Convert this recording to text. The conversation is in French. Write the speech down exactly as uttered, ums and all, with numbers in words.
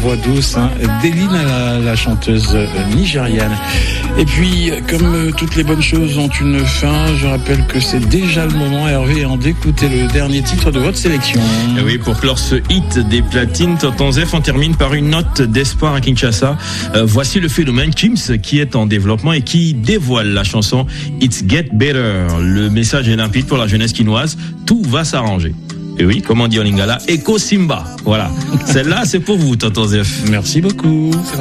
voix douce, hein, Délina, la, la chanteuse euh, nigériane. Et puis, comme euh, toutes les bonnes choses ont une fin, je rappelle que c'est déjà le moment, Hervé, hein, d'écouter le dernier titre de votre sélection. Et oui, pour clore ce hit des platines, Tonton Zef, on termine par une note d'espoir à Kinshasa. Euh, voici le phénomène Chims qui est en développement et qui dévoile la chanson It's Get Better. Le message est limpide pour la jeunesse quinoise. Tout va s'arranger. Et oui, comme on dit en lingala, Eko Simba. Voilà. Celle-là, c'est pour vous, Tonton Zef. Merci beaucoup.